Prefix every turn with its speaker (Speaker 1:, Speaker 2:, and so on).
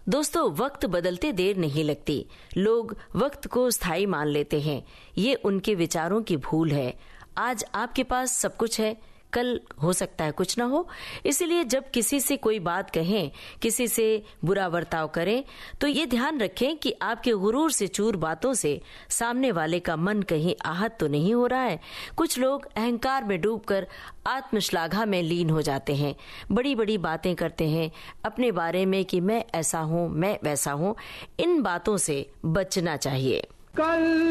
Speaker 1: दोस्तों, वक्त बदलते देर नहीं लगती। लोग वक्त को स्थायी मान लेते हैं। ये उनके विचारों की भूल है। आज आपके पास सब कुछ है, कल हो सकता है कुछ ना हो। इसीलिए जब किसी से कोई बात कहें, किसी से बुरा बर्ताव करें, तो ये ध्यान रखें कि आपके गुरूर से चूर बातों से सामने वाले का मन कहीं आहत तो नहीं हो रहा है। कुछ लोग अहंकार में डूबकर आत्मश्लाघा में लीन हो जाते हैं, बड़ी बड़ी बातें करते हैं अपने बारे में कि मैं ऐसा हूँ, मैं वैसा हूँ। इन बातों से बचना चाहिए।